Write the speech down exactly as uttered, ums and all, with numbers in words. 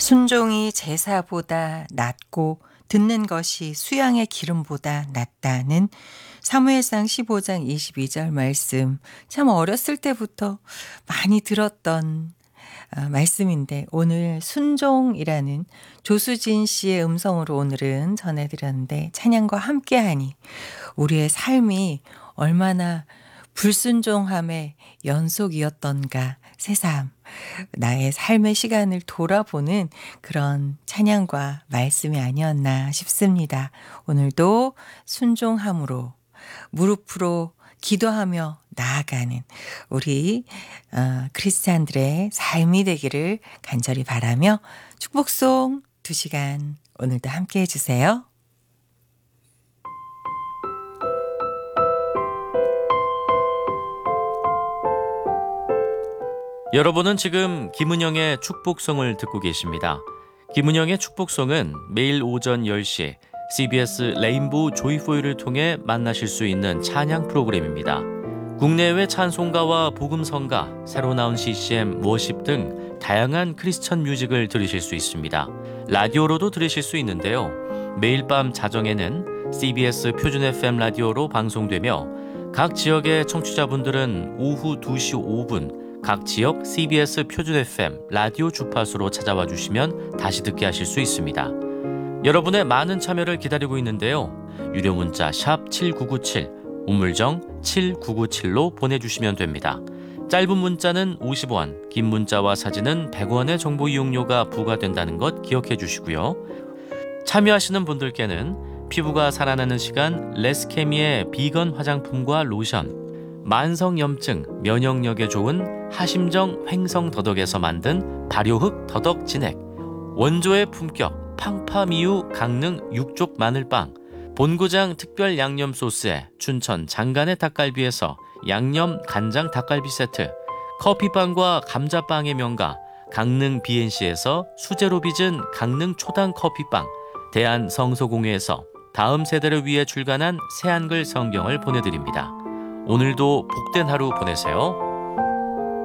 순종이 제사보다 낫고 듣는 것이 수양의 기름보다 낫다는 사무엘상 십오 장 이십이 절 말씀, 참 어렸을 때부터 많이 들었던 아, 말씀인데, 오늘 순종이라는 조수진 씨의 음성으로 오늘은 전해드렸는데, 찬양과 함께하니 우리의 삶이 얼마나 불순종함의 연속이었던가, 새삼 나의 삶의 시간을 돌아보는 그런 찬양과 말씀이 아니었나 싶습니다. 오늘도 순종함으로 무릎으로 기도하며 나아가는 우리 어, 크리스찬들의 삶이 되기를 간절히 바라며 축복송 두 시간 오늘도 함께 해주세요. 여러분은 지금 김은영의 축복송을 듣고 계십니다. 김은영의 축복송은 매일 오전 열 시 씨비에스 레인보우 조이포유를 통해 만나실 수 있는 찬양 프로그램입니다. 국내외 찬송가와 복음성가, 새로 나온 씨씨엠, 워십 등 다양한 크리스천 뮤직을 들으실 수 있습니다. 라디오로도 들으실 수 있는데요. 매일 밤 자정에는 씨비에스 표준 에프엠 라디오로 방송되며 각 지역의 청취자분들은 오후 두 시 오 분 각 지역 씨비에스 표준 에프엠 라디오 주파수로 찾아와 주시면 다시 듣게 하실 수 있습니다. 여러분의 많은 참여를 기다리고 있는데요. 유료 문자 샵 칠구구칠, 우물정 칠구구칠로 보내주시면 됩니다. 짧은 문자는 오십 원, 긴 문자와 사진은 백 원의 정보 이용료가 부과된다는 것 기억해 주시고요. 참여하시는 분들께는 피부가 살아나는 시간 레스케미의 비건 화장품과 로션, 만성염증, 면역력에 좋은 하심정 횡성더덕에서 만든 발효흙 더덕 진액, 원조의 품격 팡파미유 강릉 육족 마늘빵, 본고장 특별 양념 소스에 춘천 장간의 닭갈비에서 양념 간장 닭갈비 세트, 커피빵과 감자빵의 명가 강릉 비엔씨에서 수제로 빚은 강릉 초당 커피빵, 대한성소공회에서 다음 세대를 위해 출간한 새한글 성경을 보내드립니다. 오늘도 복된 하루 보내세요.